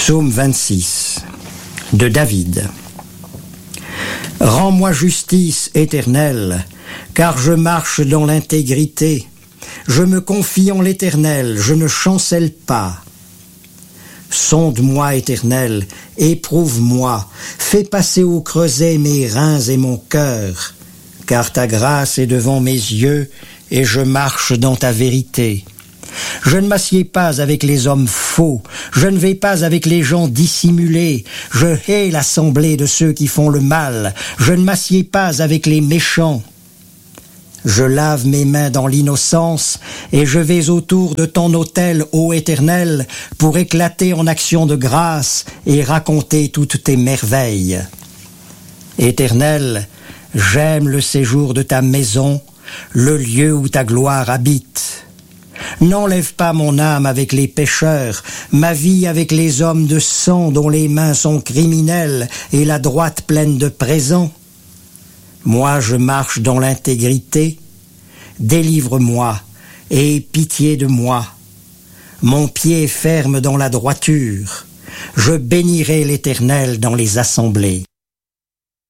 Psaume 26 de David. Rends-moi justice, Éternel, car je marche dans l'intégrité. Je me confie en l'Éternel, je ne chancelle pas. Sonde-moi, Éternel, éprouve-moi, fais passer au creuset mes reins et mon cœur, car ta grâce est devant mes yeux et je marche dans ta vérité. Je ne m'assieds pas avec les hommes faux, je ne vais pas avec les gens dissimulés, je hais l'assemblée de ceux qui font le mal, je ne m'assieds pas avec les méchants. Je lave mes mains dans l'innocence et je vais autour de ton autel, ô Éternel, pour éclater en action de grâce et raconter toutes tes merveilles. Éternel, j'aime le séjour de ta maison, le lieu où ta gloire habite. N'enlève pas mon âme avec les pécheurs, ma vie avec les hommes de sang dont les mains sont criminelles et la droite pleine de présents. Moi je marche dans l'intégrité, délivre-moi et aie pitié de moi. Mon pied est ferme dans la droiture, je bénirai l'Éternel dans les assemblées.